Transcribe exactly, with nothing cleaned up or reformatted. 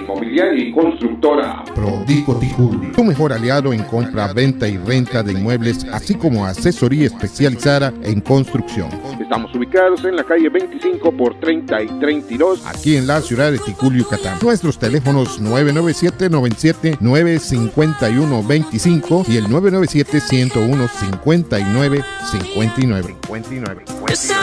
inmobiliaria y constructora Prodico Tijuli, tu mejor aliado en compra, venta y renta de inmuebles, así como asesoría especializada en construcción. Estamos ubicados en la calle veinticinco por treinta y treinta y dos, aquí en la ciudad de Ticul, Yucatán. Nuestros teléfonos nueve nueve siete, noventa y siete, nueve cinco uno dos cinco y el nueve nueve siete, ciento uno, cincuenta y nueve cincuenta y nueve.